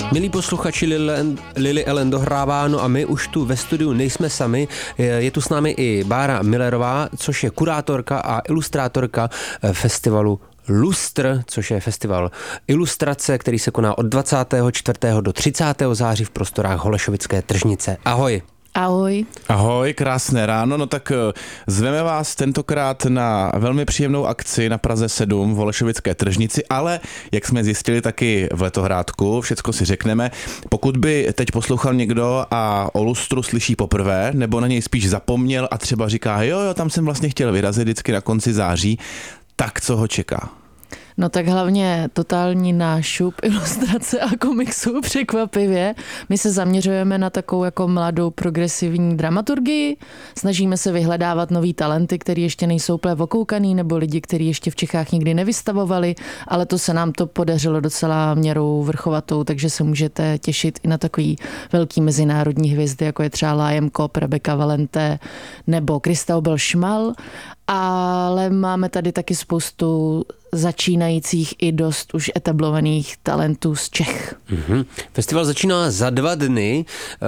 Milí posluchači, Lily Ellen dohrává, no a my už tu ve studiu nejsme sami. Je tu s námi i Bára Millerová, což je kurátorka a ilustrátorka festivalu Lustr, což je festival ilustrace, který se koná od 24. do 30. září v prostorách Holešovické tržnice. Ahoj. Ahoj. Ahoj, krásné ráno. No tak zveme vás tentokrát na velmi příjemnou akci na Praze 7 v Holešovické tržnici, ale jak jsme zjistili taky v Letohrádku, všecko si řekneme. Pokud by teď poslouchal někdo a o Lustru slyší poprvé, nebo na něj spíš zapomněl a třeba říká, jo, tam jsem vlastně chtěl vyrazit vždycky na konci září, tak co ho čeká? No tak hlavně totální nášup ilustrace a komiksu, překvapivě. My se zaměřujeme na takovou jako mladou progresivní dramaturgii. Snažíme se vyhledávat nový talenty, který ještě nejsou úplně okoukaný, nebo lidi, kteří ještě v Čechách nikdy nevystavovali, ale to se nám to podařilo docela měrou vrchovatou, takže se můžete těšit i na takový velký mezinárodní hvězdy, jako je třeba Liam Cobb, Rebecca Valente nebo Christaubel Schmal. Ale máme tady taky spoustu začínajících i dost už etablovaných talentů z Čech. Mm-hmm. Festival začíná za 2 dny.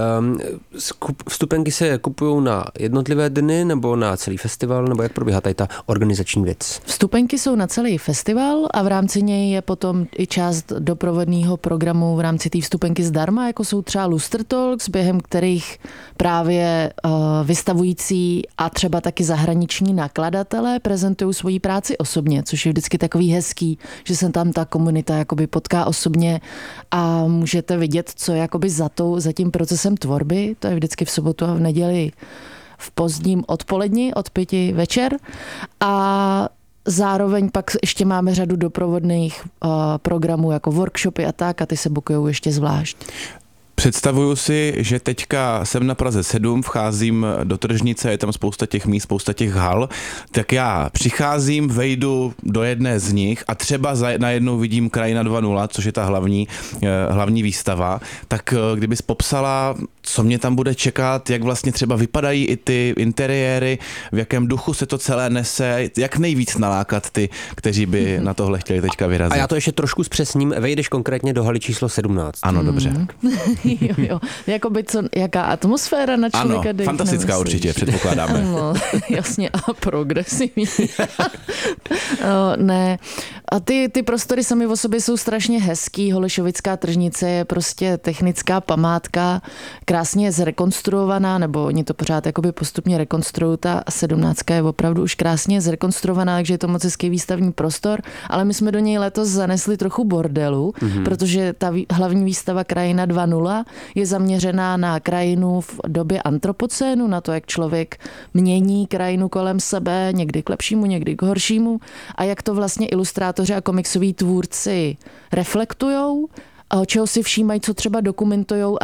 Vstupenky se kupují na jednotlivé dny nebo na celý festival, nebo jak probíhá tady ta organizační věc? Vstupenky jsou na celý festival a v rámci něj je potom i část doprovodného programu v rámci té vstupenky zdarma, jako jsou třeba Lustr Talks, během kterých právě vystavující a třeba taky zahraniční nakladatelé prezentují svoji práci osobně, což je vždycky takový hezký, že se tam ta komunita jakoby potká osobně a můžete vidět, co je jakoby za tím procesem tvorby. To je vždycky v sobotu a v neděli v pozdním odpoledni od 5 večer. A zároveň pak ještě máme řadu doprovodných programů jako workshopy a tak a ty se bukujou ještě zvlášť. Představuju si, že teďka jsem na Praze 7, vcházím do tržnice, je tam spousta těch míst, spousta těch hal, tak já přicházím, vejdu do jedné z nich a třeba najednou vidím Krajina 2.0, což je ta hlavní výstava, tak kdybys popsala, co mě tam bude čekat, jak vlastně třeba vypadají i ty interiéry, v jakém duchu se to celé nese, jak nejvíc nalákat ty, kteří by na tohle chtěli teďka vyrazit. A já to ještě trošku zpřesním, vejdeš konkrétně do haly číslo 17. Ano, dobře. Jo. Jakoby jaká atmosféra na člověka. Ano, fantastická určitě, předpokládáme. No, jasně, a progresivní. Ne. A ty prostory sami o sobě jsou strašně hezký. Holešovická tržnice je prostě technická památka, krásně zrekonstruovaná, nebo oni to pořád jakoby postupně rekonstruují. Ta 17 je opravdu už krásně zrekonstruovaná, takže je to moc hezký výstavní prostor, ale my jsme do něj letos zanesli trochu bordelu, protože ta hlavní výstava Krajina 2.0 je zaměřená na krajinu v době antropocénu, na to, jak člověk mění krajinu kolem sebe, někdy k lepšímu, někdy k horšímu a jak to vlastně ilustrátoři a komiksoví tvůrci reflektujou, čeho si všímají, co třeba dokumentujou